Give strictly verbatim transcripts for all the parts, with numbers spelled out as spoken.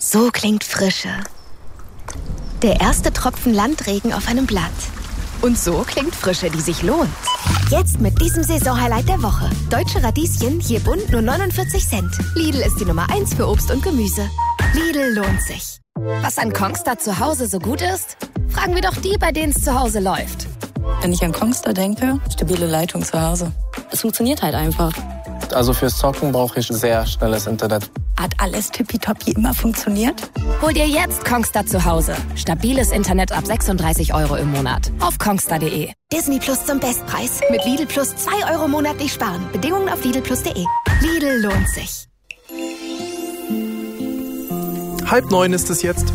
So klingt Frische. Der erste Tropfen Landregen auf einem Blatt. Und so klingt Frische, die sich lohnt. Jetzt mit diesem Saisonhighlight der Woche. Deutsche Radieschen, je bunt nur neunundvierzig Cent. Lidl ist die Nummer eins für Obst und Gemüse. Lidl lohnt sich. Was an Kongstar zu Hause so gut ist? Fragen wir doch die, bei denen es zu Hause läuft. Wenn ich an Kongstar denke, stabile Leitung zu Hause. Es funktioniert halt einfach. Also fürs Zocken brauche ich sehr schnelles Internet. Hat alles tippitoppi immer funktioniert? Hol dir jetzt Kongstar zu Hause. Stabiles Internet ab sechsunddreißig Euro im Monat. Auf kongstar punkt de. Disney Plus zum Bestpreis. Mit Lidl Plus zwei Euro monatlich sparen. Bedingungen auf lidl plus punkt de. Lidl lohnt sich. Halb neun ist es jetzt.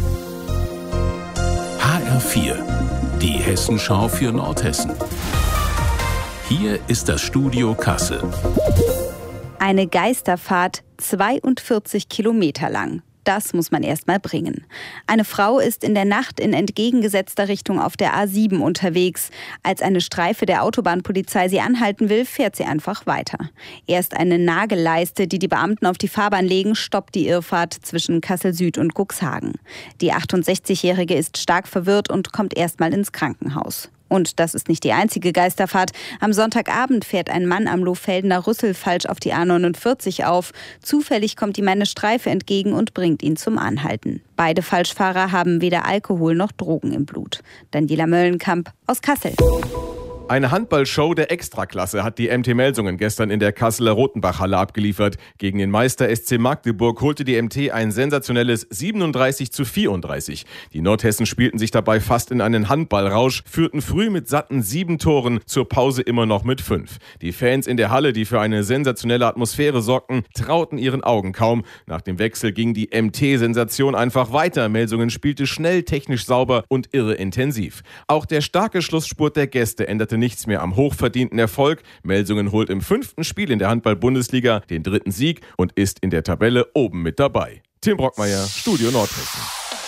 H R vier, die Hessenschau für Nordhessen. Hier ist das Studio Kassel. Eine Geisterfahrt zweiundvierzig Kilometer lang. Das muss man erst mal bringen. Eine Frau ist in der Nacht in entgegengesetzter Richtung auf der A sieben unterwegs. Als eine Streife der Autobahnpolizei sie anhalten will, fährt sie einfach weiter. Erst eine Nagelleiste, die die Beamten auf die Fahrbahn legen, stoppt die Irrfahrt zwischen Kassel Süd und Cuxhagen. Die achtundsechzigjährige ist stark verwirrt und kommt erst mal ins Krankenhaus. Und das ist nicht die einzige Geisterfahrt. Am Sonntagabend fährt ein Mann am Lohfeldener Rüssel falsch auf die A neunundvierzig auf. Zufällig kommt ihm eine Streife entgegen und bringt ihn zum Anhalten. Beide Falschfahrer haben weder Alkohol noch Drogen im Blut. Daniela Möllenkamp aus Kassel. Eine Handballshow der Extraklasse hat die M T Melsungen gestern in der Kasseler Rotenbach-Halle abgeliefert. Gegen den Meister S C Magdeburg holte die M T ein sensationelles siebenunddreißig zu vierunddreißig. Die Nordhessen spielten sich dabei fast in einen Handballrausch, führten früh mit satten sieben Toren, zur Pause immer noch mit fünf. Die Fans in der Halle, die für eine sensationelle Atmosphäre sorgten, trauten ihren Augen kaum. Nach dem Wechsel ging die M T-Sensation einfach weiter. Melsungen spielte schnell, technisch sauber und irre intensiv. Auch der starke Schlussspurt der Gäste änderte nichts mehr am hochverdienten Erfolg. Melsungen holt im fünften Spiel in der Handball-Bundesliga den dritten Sieg und ist in der Tabelle oben mit dabei. Tim Brockmeier, Studio Nordhessen.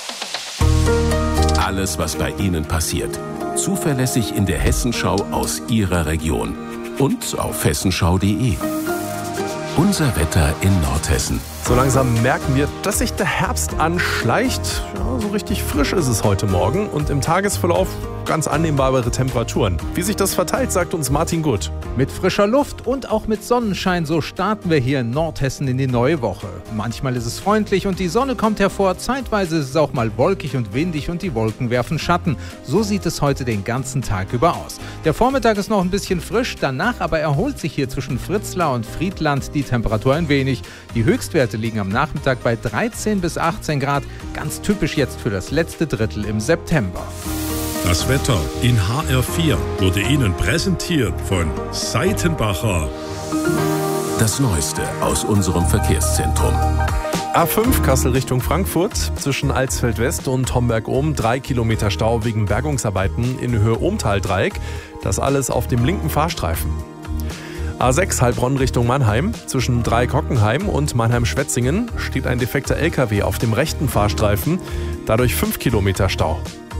Alles, was bei Ihnen passiert. Zuverlässig in der Hessenschau aus Ihrer Region. Und auf hessenschau punkt de. Unser Wetter in Nordhessen. So langsam merken wir, dass sich der Herbst anschleicht. Ja, so richtig frisch ist es heute Morgen und im Tagesverlauf ganz annehmbare Temperaturen. Wie sich das verteilt, sagt uns Martin Gutt. Mit frischer Luft und auch mit Sonnenschein, so starten wir hier in Nordhessen in die neue Woche. Manchmal ist es freundlich und die Sonne kommt hervor, zeitweise ist es auch mal wolkig und windig und die Wolken werfen Schatten. So sieht es heute den ganzen Tag über aus. Der Vormittag ist noch ein bisschen frisch, danach aber erholt sich hier zwischen Fritzlar und Friedland die Temperatur ein wenig. Die Höchstwerte liegen am Nachmittag bei dreizehn bis achtzehn Grad, ganz typisch jetzt für das letzte Drittel im September. Das Wetter in H R vier wurde Ihnen präsentiert von Seitenbacher. Das Neueste aus unserem Verkehrszentrum. A fünf Kassel Richtung Frankfurt, zwischen Alsfeld West und Homberg-Ohm, drei Kilometer Stau wegen Bergungsarbeiten in Höhe Ohmtal-Dreieck. Das alles auf dem linken Fahrstreifen. A sechs Heilbronn Richtung Mannheim, zwischen Dreieck-Hockenheim und Mannheim-Schwetzingen steht ein defekter L K W auf dem rechten Fahrstreifen, dadurch fünf Kilometer Stau.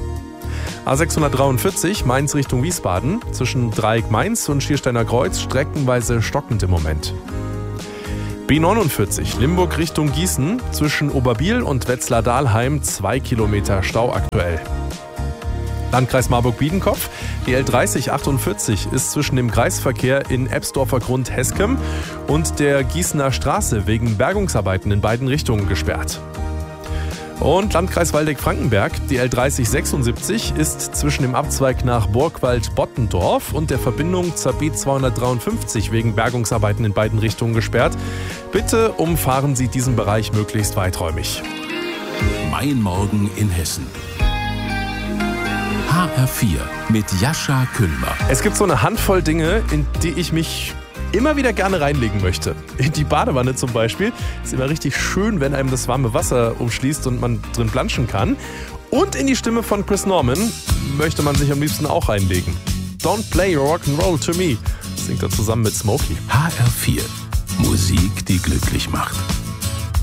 A sechshundertdreiundvierzig Mainz Richtung Wiesbaden, zwischen Dreieck-Mainz und Schiersteiner Kreuz streckenweise stockend im Moment. B neunundvierzig Limburg Richtung Gießen, zwischen Oberbiel und Wetzlar-Dahlheim zwei Kilometer Stau aktuell. Landkreis Marburg-Biedenkopf, die L dreißig achtundvierzig ist zwischen dem Kreisverkehr in Ebsdorfer Grund Heskem und der Gießener Straße wegen Bergungsarbeiten in beiden Richtungen gesperrt. Und Landkreis Waldeck-Frankenberg, die L dreißig sechsundsiebzig ist zwischen dem Abzweig nach Burgwald-Bottendorf und der Verbindung zur B zweihundertdreiundfünfzig wegen Bergungsarbeiten in beiden Richtungen gesperrt. Bitte umfahren Sie diesen Bereich möglichst weiträumig. Mein Morgen in Hessen. H R vier mit Jascha Kühlmer. Es gibt so eine Handvoll Dinge, in die ich mich immer wieder gerne reinlegen möchte. In die Badewanne zum Beispiel. Ist immer richtig schön, wenn einem das warme Wasser umschließt und man drin planschen kann. Und in die Stimme von Chris Norman möchte man sich am liebsten auch reinlegen. Don't play rock'n'roll to me, singt er zusammen mit Smokey. H R vier. Musik, die glücklich macht.